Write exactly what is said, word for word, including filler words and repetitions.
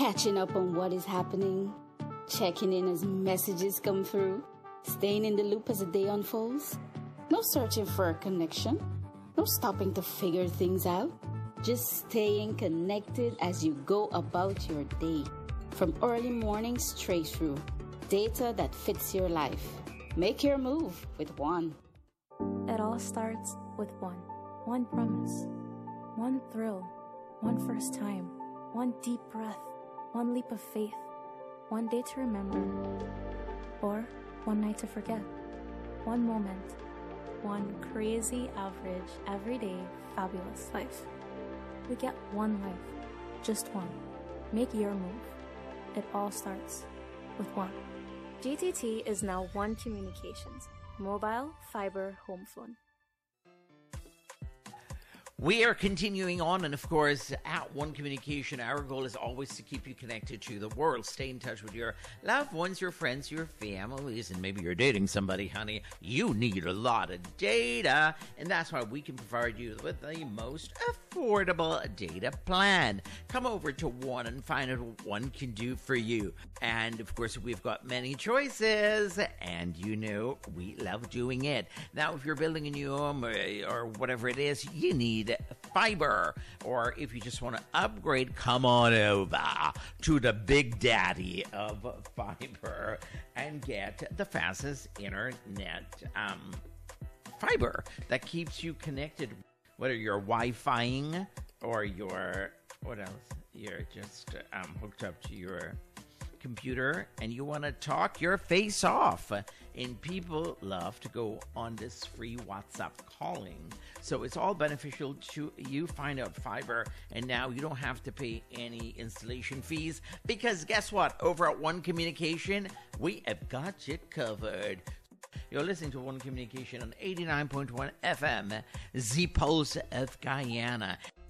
catching up on what is happening, checking in as messages come through, staying in the loop as the day unfolds. No searching for a connection, no stopping to figure things out, just staying connected as you go about your day. From early morning straight through, data that fits your life. Make your move with One. It all starts with one. One promise. One thrill. One first time. One deep breath. One leap of faith. One day to remember. Or one night to forget. One moment. One crazy, average, everyday, fabulous life. We get one life. Just one. Make your move. It all starts with one. G T T is now One Communications. Mobile, fiber, home phone. We are continuing on, and of course, at One Communication, our goal is always to keep you connected to the world. Stay in touch with your loved ones, your friends, your families, and maybe you're dating somebody, honey. You need a lot of data, and that's why we can provide you with the most affordable data plan. Come over to One and find out what One can do for you. And of course, we've got many choices, and you know we love doing it. Now, if you're building a new home or, or whatever it is, you need fiber, or if you just want to upgrade, come on over to the big daddy of fiber and get the fastest internet um, fiber that keeps you connected, whether you're Wi-Fiing or you're, what else, you're just um, hooked up to your computer and you want to talk your face off. And people love to go on this free WhatsApp calling. So it's all beneficial to you. Find out fiber, and now you don't have to pay any installation fees, because guess what? Over at One Communication, we have got you covered. You're listening to One Communication on eighty-nine point one F M, the Pulse of Guyana.